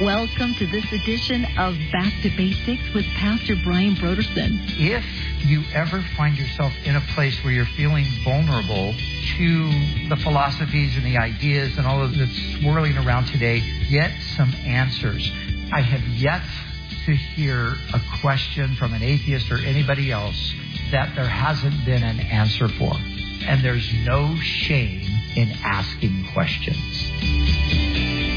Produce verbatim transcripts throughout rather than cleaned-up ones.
Welcome to this edition of Back to Basics with Pastor Brian Broderson. If you ever find yourself in a place where you're feeling vulnerable to the philosophies and the ideas and all of that's swirling around today, get some answers. I have yet to hear a question from an atheist or anybody else that there hasn't been an answer for. And there's no shame in asking questions.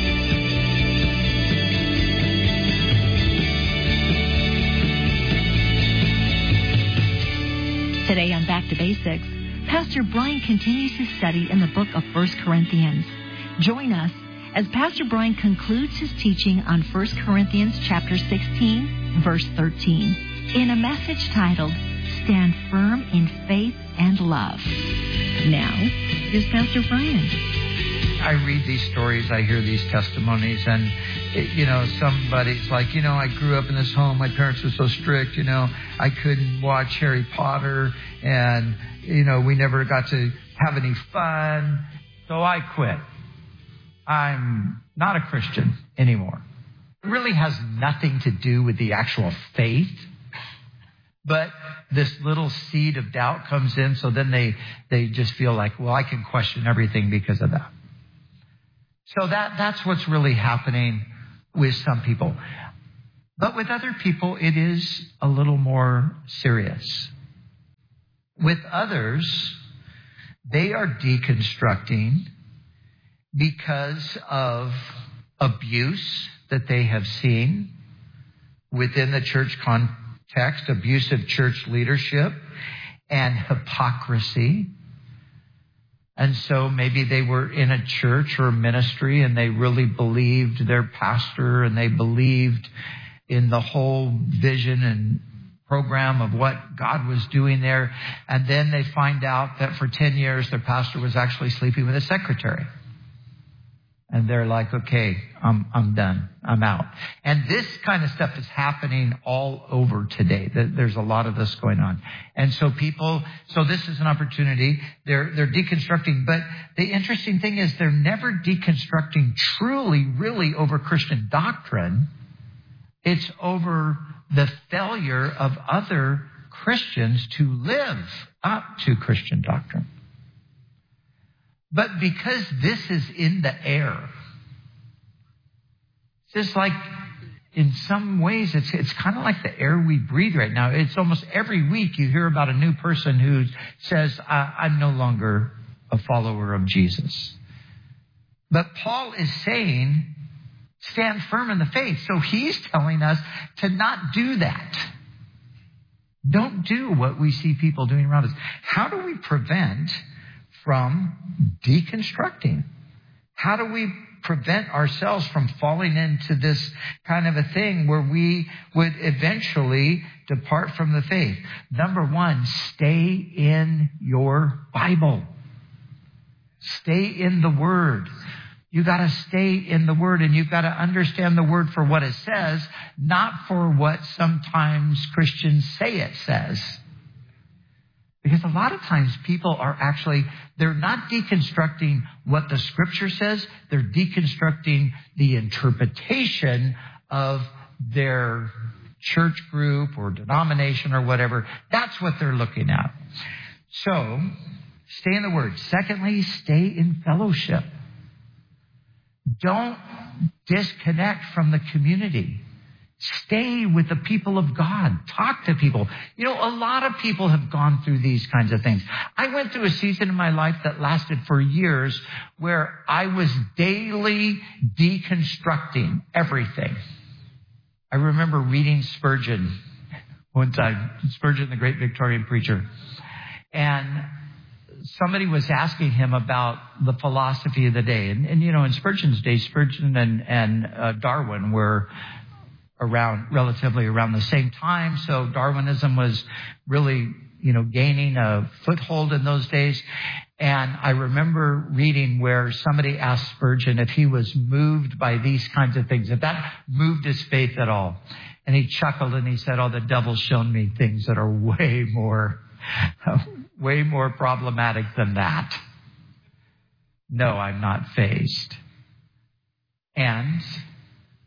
Today on Back to Basics, Pastor Brian continues his study in the book of First Corinthians. Join us as Pastor Brian concludes his teaching on First Corinthians chapter sixteen, verse thirteen, in a message titled, Stand Firm in Faith and Love. Now, here's Pastor Brian. I read these stories, I hear these testimonies, and, it, you know, somebody's like, you know, I grew up in this home, my parents were so strict, you know, I couldn't watch Harry Potter, and, you know, we never got to have any fun, so I quit. I'm not a Christian anymore. It really has nothing to do with the actual faith, but this little seed of doubt comes in, so then they, they just feel like, well, I can question everything because of that. So that, that's what's really happening with some people. But with other people, it is a little more serious. With others, they are deconstructing because of abuse that they have seen within the church context, abusive church leadership, and hypocrisy. And so maybe they were in a church or a ministry and they really believed their pastor and they believed in the whole vision and program of what God was doing there. And then they find out that for ten years their pastor was actually sleeping with a secretary. And they're like, okay, I'm, I'm done. I'm out. And this kind of stuff is happening all over today. There's a lot of this going on. And so people, so this is an opportunity. They're, they're deconstructing. But the interesting thing is they're never deconstructing truly, really over Christian doctrine. It's over the failure of other Christians to live up to Christian doctrine. But because this is in the air, it's just like, in some ways, it's it's kind of like the air we breathe right now. It's almost every week you hear about a new person who says, I'm no longer a follower of Jesus. But Paul is saying, stand firm in the faith. So he's telling us to not do that. Don't do what we see people doing around us. How do we prevent from deconstructing? How do we prevent ourselves from falling into this kind of a thing where we would eventually depart from the faith? Number one, stay in your Bible. Stay in the Word. You got to stay in the Word, and you've got to understand the Word for what it says, not for what sometimes Christians say it says. Because a lot of times people are actually, they're not deconstructing what the Scripture says. They're deconstructing the interpretation of their church group or denomination or whatever. That's what they're looking at. So, stay in the Word. Secondly, stay in fellowship. Don't disconnect from the community. Stay with the people of God. Talk to people. You know, a lot of people have gone through these kinds of things. I went through a season in my life that lasted for years where I was daily deconstructing everything. I remember reading Spurgeon one time, Spurgeon, the great Victorian preacher. And somebody was asking him about the philosophy of the day. And, and you know, in Spurgeon's day, Spurgeon and, and uh, Darwin were around relatively around the same time. So Darwinism was really, you know, gaining a foothold in those days. And I remember reading where somebody asked Spurgeon if he was moved by these kinds of things, if that moved his faith at all. And he chuckled and he said, oh, the devil's shown me things that are way more, way more problematic than that. No, I'm not fazed. And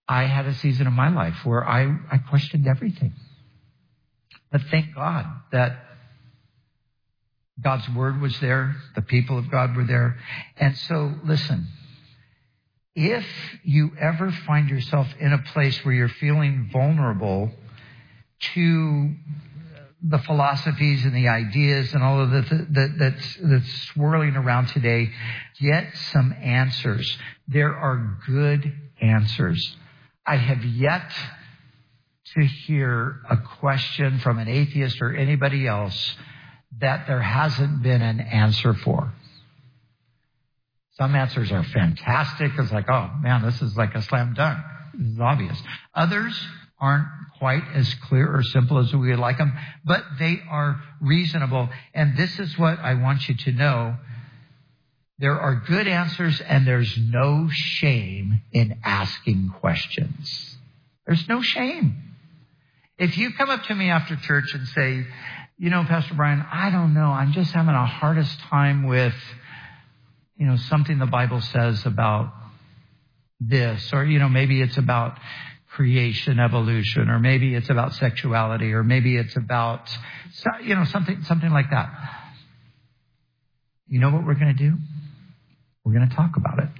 I had a season of my life where I, I questioned everything. But thank God that God's word was there. The people of God were there. And so, listen, if you ever find yourself in a place where you're feeling vulnerable to the philosophies and the ideas and all of the that, that's, that's swirling around today, get some answers. There are good answers. I have yet to hear a question from an atheist or anybody else that there hasn't been an answer for. Some answers are fantastic. It's like, oh man, this is like a slam dunk. This is obvious. Others aren't quite as clear or simple as we would like them, but they are reasonable. And this is what I want you to know. There are good answers, and there's no shame in asking questions. There's no shame. If you come up to me after church and say, you know, Pastor Brian, I don't know, I'm just having a hardest time with, you know, something the Bible says about this, or, you know, maybe it's about creation, evolution, or maybe it's about sexuality, or maybe it's about, you know, something, something like that. You know what we're going to do? We're going to talk about it.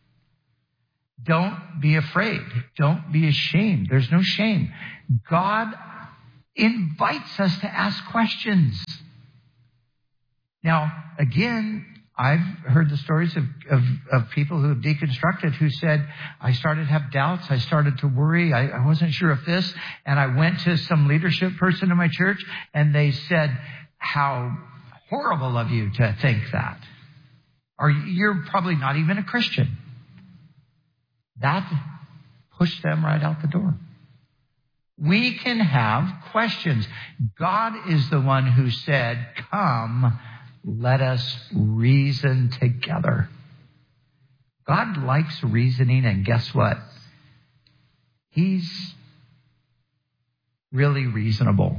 Don't be afraid. Don't be ashamed. There's no shame. God invites us to ask questions. Now, again, I've heard the stories of, of, of people who have deconstructed who said, I started to have doubts. I started to worry. I, I wasn't sure if this. And I went to some leadership person in my church, and they said, how horrible of you to think that. Or you're probably not even a Christian. That pushed them right out the door. We can have questions. God is the one who said, come, let us reason together. God likes reasoning, and guess what? He's really reasonable.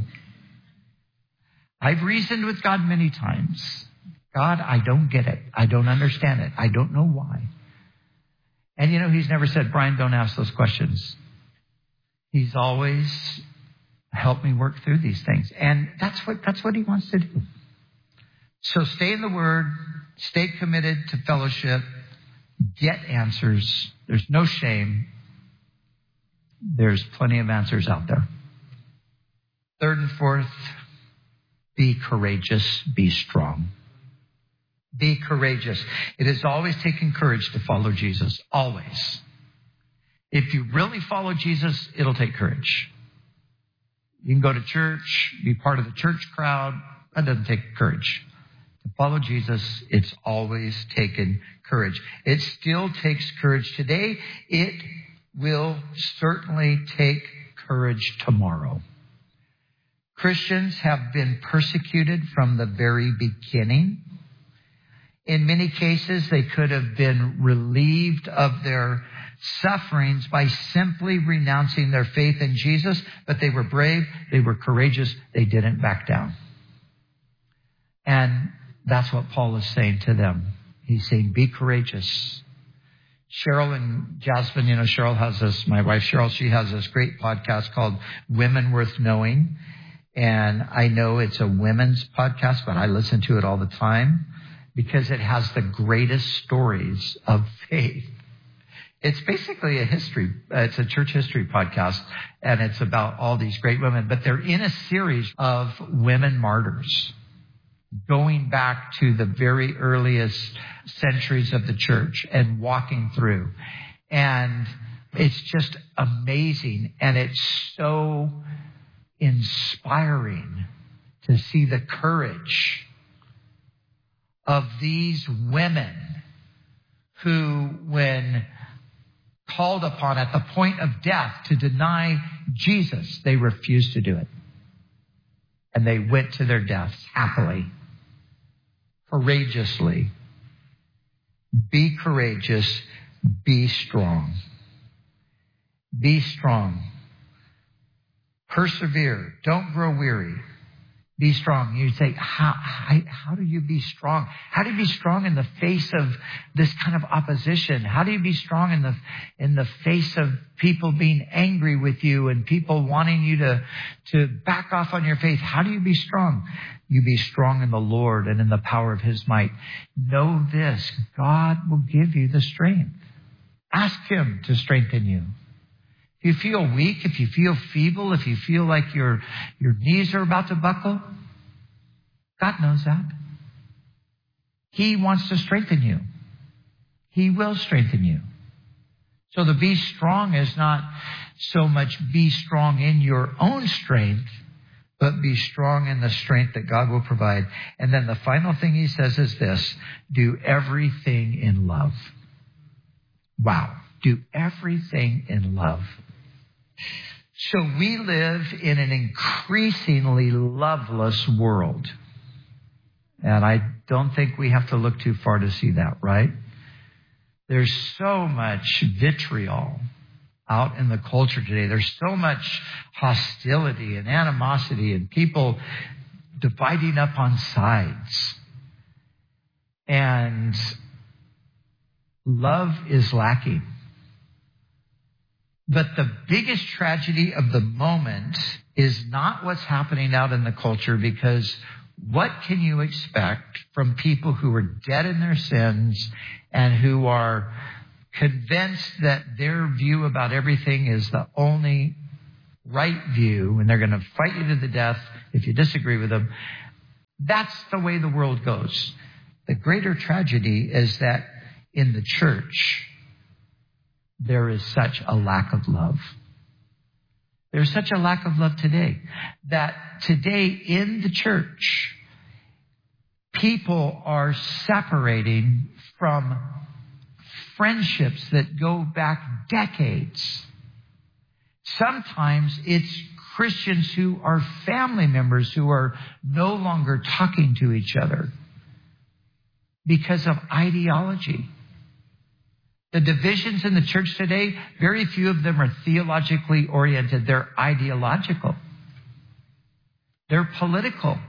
I've reasoned with God many times. God, I don't get it. I don't understand it. I don't know why. And you know, he's never said, Brian, don't ask those questions. He's always helped me work through these things. And that's what, that's what he wants to do. So stay in the Word, stay committed to fellowship, get answers. There's no shame. There's plenty of answers out there. Third and fourth, be courageous, be strong. Be courageous. It has always taken courage to follow Jesus. Always. If you really follow Jesus, it'll take courage. You can go to church, be part of the church crowd. That doesn't take courage. To follow Jesus, it's always taken courage. It still takes courage today. It will certainly take courage tomorrow. Christians have been persecuted from the very beginning. In many cases, they could have been relieved of their sufferings by simply renouncing their faith in Jesus, but they were brave, they were courageous, they didn't back down. And that's what Paul is saying to them. He's saying, be courageous. Cheryl and Jasmine, you know, Cheryl has this, my wife Cheryl, she has this great podcast called Women Worth Knowing. And I know it's a women's podcast, but I listen to it all the time because it has the greatest stories of faith. It's basically a history, it's a church history podcast, and it's about all these great women, but they're in a series of women martyrs going back to the very earliest centuries of the church and walking through. And it's just amazing, and it's so inspiring to see the courage of these women who, when called upon at the point of death to deny Jesus, they refused to do it. And they went to their deaths happily, courageously. Be courageous. Be strong. Be strong. Persevere. Don't grow weary. Be strong. You say, how, how, how do you be strong? How do you be strong in the face of this kind of opposition? How do you be strong in the, in the face of people being angry with you and people wanting you to, to back off on your faith? How do you be strong? You be strong in the Lord and in the power of his might. Know this, God will give you the strength. Ask him to strengthen you. If you feel weak, if you feel feeble, if you feel like your, your knees are about to buckle, God knows that. He wants to strengthen you. He will strengthen you. So the be strong is not so much be strong in your own strength, but be strong in the strength that God will provide. And then the final thing he says is this: do everything in love. Wow. Do everything in love. So we live in an increasingly loveless world. And I don't think we have to look too far to see that, right? There's so much vitriol out in the culture today. There's so much hostility and animosity and people dividing up on sides. And love is lacking. But the biggest tragedy of the moment is not what's happening out in the culture, because what can you expect from people who are dead in their sins and who are convinced that their view about everything is the only right view and they're going to fight you to the death if you disagree with them? That's the way the world goes. The greater tragedy is that in the church, there is such a lack of love. There's such a lack of love today that today in the church, people are separating from friendships that go back decades. Sometimes it's Christians who are family members who are no longer talking to each other because of ideology. The divisions in the church today, very few of them are theologically oriented. They're ideological. They're political.